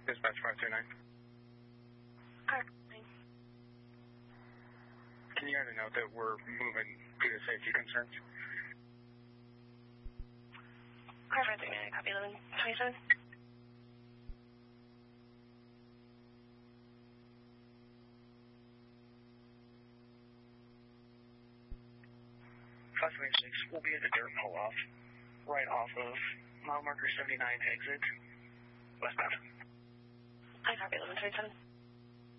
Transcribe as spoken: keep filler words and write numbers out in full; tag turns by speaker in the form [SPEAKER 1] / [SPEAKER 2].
[SPEAKER 1] Dispatch five two nine.
[SPEAKER 2] Car.
[SPEAKER 1] Can you add a note that we're moving due to safety concerns?
[SPEAKER 2] Car five three nine, copy eleven twenty-seven.
[SPEAKER 1] five twenty-six, we'll be at the dirt pull-off, right off of mile marker seventy-nine exit, westbound.
[SPEAKER 2] I copy eleven twenty-seven.